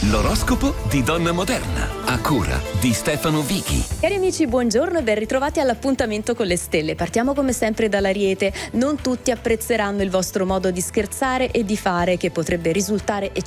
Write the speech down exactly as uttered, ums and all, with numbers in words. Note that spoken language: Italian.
L'oroscopo di Donna Moderna, a cura di Stefano Vichi. Cari amici, buongiorno e ben ritrovati all'appuntamento con le stelle. Partiamo come sempre dall'Ariete. Non tutti apprezzeranno il vostro modo di scherzare e di fare, che potrebbe risultare